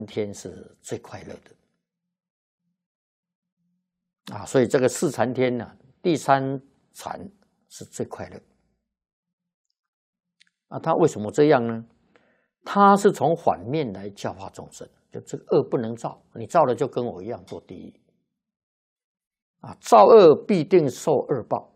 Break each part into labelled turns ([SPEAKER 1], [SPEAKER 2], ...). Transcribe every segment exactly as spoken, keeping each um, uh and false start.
[SPEAKER 1] 天是最快乐的啊，所以这个四禅天呢、啊，第三禅是最快乐啊。他为什么这样呢？他是从反面来教化众生，就这个恶不能造，你造了就跟我一样堕地狱啊，造恶必定受恶报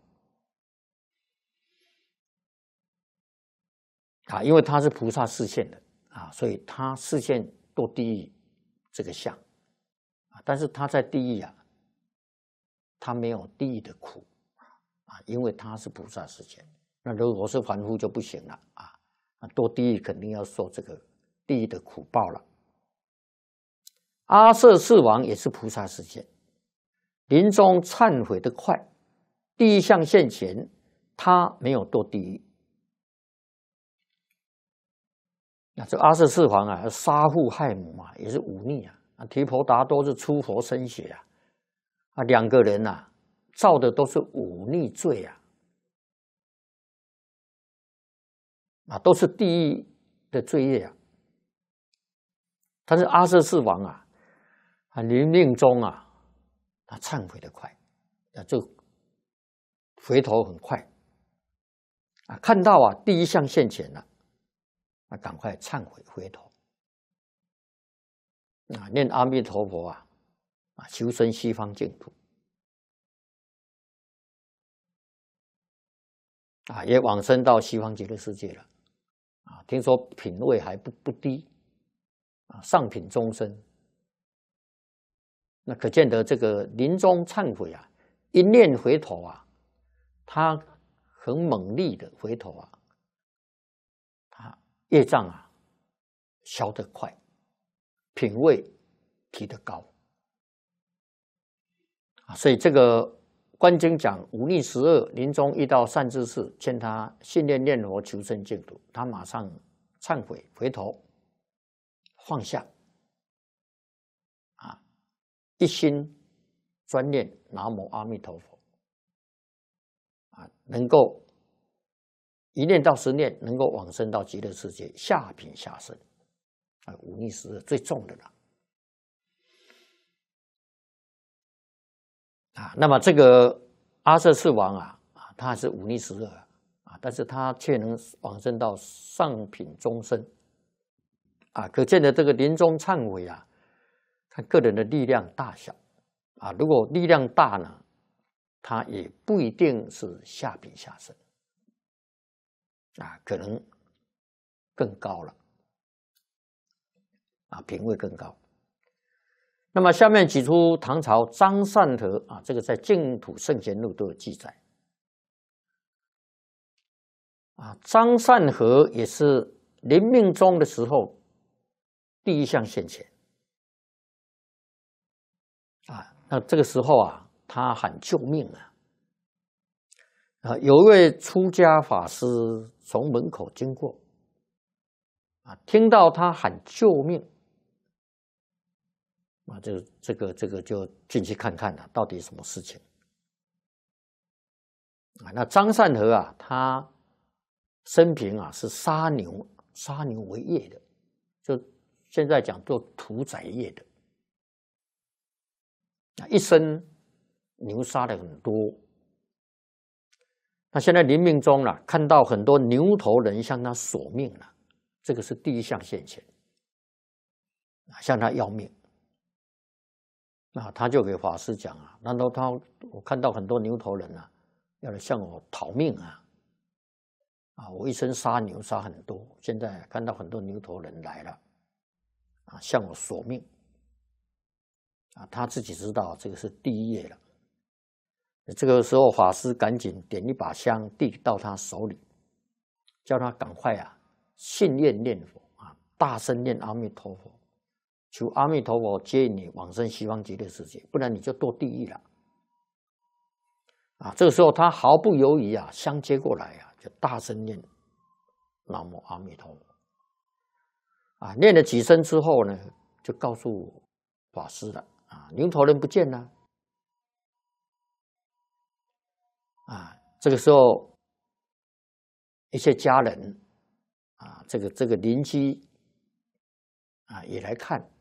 [SPEAKER 1] 啊，因为他是菩萨示现的啊，所以他示现堕地狱这个相啊，但是他在地狱啊，他没有地狱的苦啊，因为他是菩萨示现。那如果是凡夫就不行了啊。那堕地狱肯定要受这个地狱的苦报了。阿阇世王也是菩萨示现，临终忏悔的快，地狱相现前，他没有堕地狱。那这阿阇世王啊，杀父害母啊，也是忤逆啊。啊，提婆达多是出佛身血啊，啊，两个人啊，造的都是忤逆罪啊。啊，都是地狱的罪业啊！但是阿阇世王啊，啊临命终啊，他忏悔的快，啊就回头很快啊，看到啊地狱相现前了，啊赶快忏悔回头啊，念阿弥陀佛啊，啊求生西方净土啊，也往生到西方极乐世界了。啊，听说品位还不不低，啊，上品终身。那可见得这个临终忏悔啊，一念回头啊，他很猛力的回头啊，他业障啊消得快，品位提得高啊，所以这个。观经讲忤逆十恶，临终遇到善知识，劝他信念念佛求生净土，他马上忏悔回头放下，啊，一心专念南无阿弥陀佛，啊，能够一念到十念，能够往生到极乐世界下品下生，啊，忤逆十恶最重的了。啊，那么这个阿阇世王啊，啊，他是忤逆十恶啊，但是他却能往生到上品终身，啊，可见的这个临终忏悔啊，看个人的力量大小啊，如果力量大呢，他也不一定是下品下生，啊，可能更高了，啊，品位更高。那么下面举出唐朝张善和啊，这个在《净土圣贤录》都有记载。啊，张善和也是临命终的时候，地狱相现前。啊，那这个时候啊，他喊救命啊！啊，有一位出家法师从门口经过，啊，听到他喊救命。啊，这个这个这个就进去看看了，到底什么事情啊？那张善和啊，他生平啊是杀牛，杀牛为业的，就现在讲做屠宰业的，啊，一生牛杀了很多。那现在临命终了，看到很多牛头人向他索命了，这个是地狱相现前，啊，向他要命。那他就给法师讲啊，难道他我看到很多牛头人啊，要来向我讨命啊？啊，我一生杀牛杀很多，现在看到很多牛头人来了，啊，向我索命。啊，他自己知道这个是地狱业了。这个时候法师赶紧点一把香递到他手里，叫他赶快啊信念念佛啊，大声念阿弥陀佛。求阿弥陀佛接引你往生西方极乐世界，不然你就堕地狱了。啊，这个时候他毫不犹豫啊，香接过来啊，就大声念南无阿弥陀佛。啊，念了几声之后呢，就告诉法师了啊，牛头人不见了。啊，这个时候一些家人啊，这个这个邻居啊也来看。